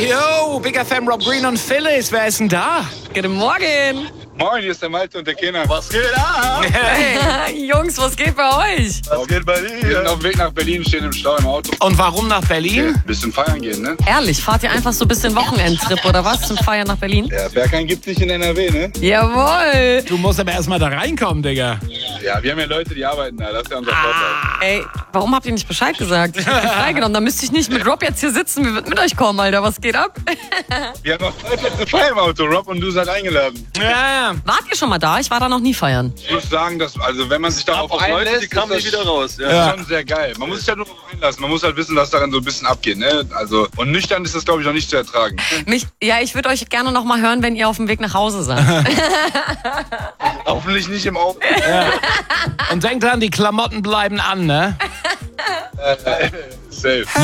Yo, Big FM, Rob Green und Phyllis, wer ist denn da? Guten Morgen. Moin, hier ist der Malte und der Kenner. Was geht ab? Jungs, was geht bei euch? Was geht bei dir? Wir sind auf dem Weg nach Berlin, stehen im Stau im Auto. Und warum nach Berlin? Bisschen feiern gehen, ne? Ehrlich, fahrt ihr einfach so ein bisschen Wochenendtrip oder was zum Feiern nach Berlin? Ja, Berghain gibt's nicht in NRW, ne? Jawohl. Du musst aber erstmal da reinkommen, Digga. Ja, wir haben ja Leute, die arbeiten da. Das ist ja unser Vorteil. Ey, warum habt ihr nicht Bescheid gesagt? Ich hab mich freigenommen, dann müsste ich nicht mit Rob jetzt hier sitzen. Wir würden mit euch kommen, Alter. Was geht ab? Wir haben noch 2 Plätze frei im Auto. Rob und du seid eingeladen. Ja. Wart ihr schon mal da? Ich war da noch nie feiern. Ich muss sagen, dass, also wenn man sich darauf einlässt, kam nicht wieder raus. Das ist schon sehr geil. Man muss sich ja nur darauf einlassen. Man muss halt wissen, was daran so ein bisschen abgeht, ne? Also, und nüchtern ist das, glaube ich, noch nicht zu ertragen. Ich würde euch gerne noch mal hören, wenn ihr auf dem Weg nach Hause seid. Hoffentlich nicht im Auto. Und denk dran, die Klamotten bleiben an, ne? Safe.